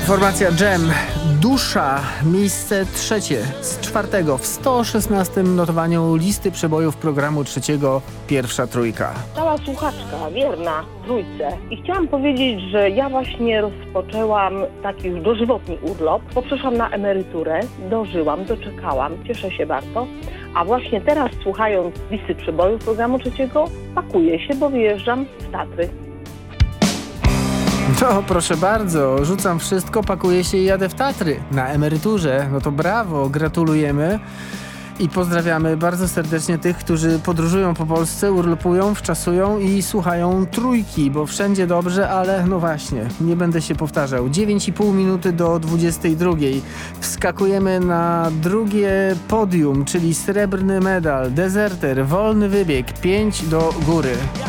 Formacja Dżem, Dusza, miejsce trzecie z czwartego w 116 notowaniu listy przebojów programu trzeciego Pierwsza Trójka. Stała słuchaczka, wierna trójce. I chciałam powiedzieć, że ja właśnie rozpoczęłam taki już dożywotni urlop, bo przeszłam na emeryturę, dożyłam, doczekałam, cieszę się bardzo. A właśnie teraz, słuchając listy przebojów programu trzeciego, pakuję się, bo wyjeżdżam w Tatry. No proszę bardzo, rzucam wszystko, pakuję się i jadę w Tatry na emeryturze. No to brawo, gratulujemy i pozdrawiamy bardzo serdecznie tych, którzy podróżują po Polsce, urlopują, wczasują i słuchają trójki, bo wszędzie dobrze, ale no właśnie, nie będę się powtarzał. 9,5 minuty do 22. Wskakujemy na drugie podium, czyli srebrny medal, dezerter, wolny wybieg, 5 do góry.